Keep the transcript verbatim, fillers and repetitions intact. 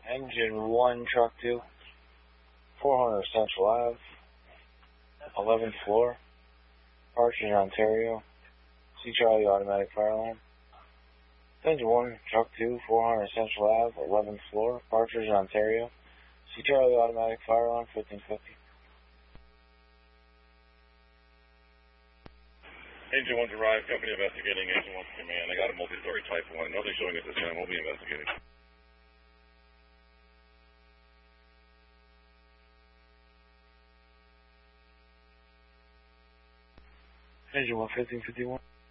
Engine one, truck two, four hundred Central Ave, eleventh floor, Partridge, Ontario. C Charlie automatic fire alarm. Engine one, truck two, four hundred Central Ave, eleventh floor, Partridge, Ontario. C Charlie automatic fire alarm, fifteen fifty. Engine one's arrived, company investigating. Engine one's command. I got a multi-story Type one. Nothing showing at this time. We'll be investigating. Engine one, fifteen fifty-one.